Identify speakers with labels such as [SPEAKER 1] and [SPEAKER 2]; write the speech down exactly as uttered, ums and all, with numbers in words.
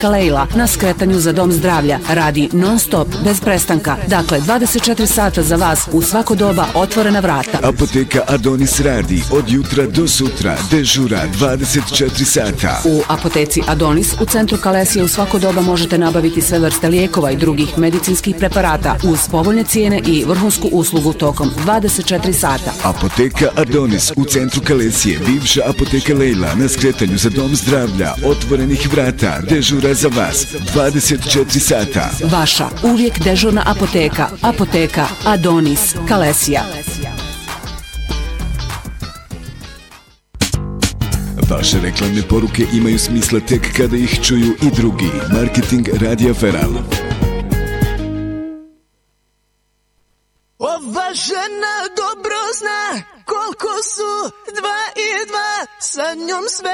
[SPEAKER 1] Leila na skretanju za Dom zdravlja radi non stop, bez prestanka. Dakle, dvadeset četiri sata za vas u svako doba, otvorena vrata.
[SPEAKER 2] Apoteka Adonis radi od jutra do sutra, dežura dvadeset četiri sata.
[SPEAKER 1] U apoteci Adonis u centru Kalesije u svako doba možete nabaviti sve vrste lijekova i drugih medicinskih preparata uz povoljne cijene i vrhunsku uslugu tokom dvadeset četiri sata.
[SPEAKER 2] Apoteka Adonis u centru Kalesije, bivša apoteka Leila na skretanju za Dom zdravlja, otvorenih vrata, dežura za vas dvadeset četiri sata.
[SPEAKER 1] Vaša uvijek dežurna apoteka, apoteka Adonis, Kalesija.
[SPEAKER 2] Vaše reklamne poruke imaju smisla tek kada ih čuju i drugi. Marketing Radija Feral.
[SPEAKER 3] Ova žena dobro zna koliko su dva i dva, sa njom sve